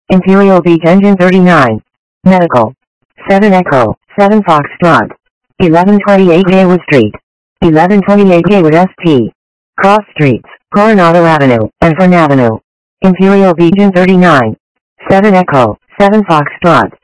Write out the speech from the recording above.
Imperial Beach Engine 39. Medical. 7 Echo, 7 Foxtrot. 1128 Gaywood Street. 1128 Gaywood ST. Cross Streets, Coronado Avenue, and Fern Avenue. Imperial Beach Engine 39. 7 Echo, 7 Foxtrot.